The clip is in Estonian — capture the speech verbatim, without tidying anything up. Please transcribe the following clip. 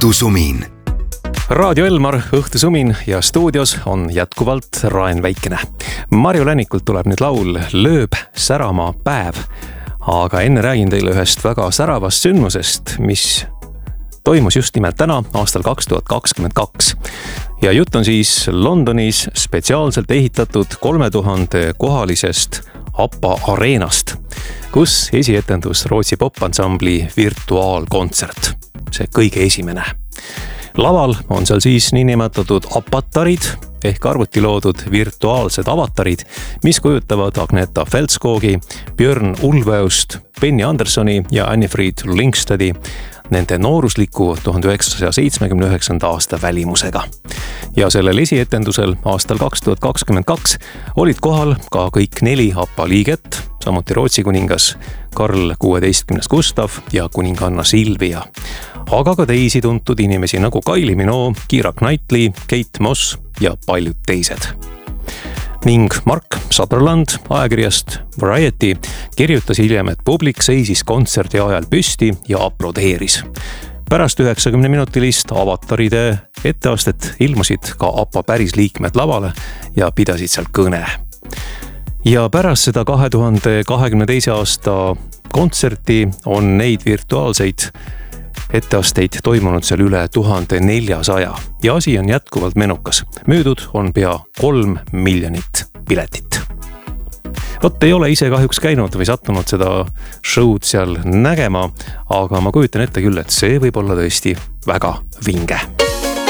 õhtusumin. Raadio Elmar, õhtusumin ja stuudios on jätkuvalt Raen Väikene. Marju Lännikult tuleb nüüd laul Lööb särama päev. Aga enne räägin teile ühest väga säravast sündmusest, mis toimus just nimelt täna, aastal kaks tuhat kakskümmend kaks. Ja jutt on siis Londonis spetsiaalselt ehitatud kolme tuhande kohalisest APA areenast, kus esietendus Rootsi popansambli virtuaalkontsert. See kõige esimene. Laval on seal siis niinimetatud apatarid ehk arvuti loodud virtuaalsed avatarid, mis kujutavad Agneta Feldskogi, Björn Ulvaeust, Benny Andersoni ja Anni-Frid Lyngstadi nende noorusliku tuhande üheksasaja seitsmekümne üheksanda aasta välimusega. Ja sellel esietendusel aastal kaks tuhat kakskümmend kaks olid kohal ka kõik neli APA liiget, samuti Rootsi kuningas Karl kuueteistkümnes Gustav ja kuninganna Silvia. Aga ka teisi tuntud inimesi nagu Kylie Minogue, Keira Knightley, Kate Moss ja paljud teised. Ning Mark Sutherland ajakirjast Variety kirjutas hiljem, et publik seisis kontserdi ajal püsti ja aplodeeris. Pärast üheksakümne minutilist avataride etteastet ilmusid ka APA päris liikmed lavale ja pidasid seal kõne. Ja pärast seda kahe tuhande kahekümne teise aasta kontserti on neid virtuaalseid etteasteid toimunud seal üle tuhande neljasaja ja asi on jätkuvalt menukas. Müüdud on pea kolm miljonit piletit. Vot ei ole ise kahjuks käinud või sattunud seda show'd seal nägema, aga ma kujutan ette küll, et see võib olla tõesti väga vinge.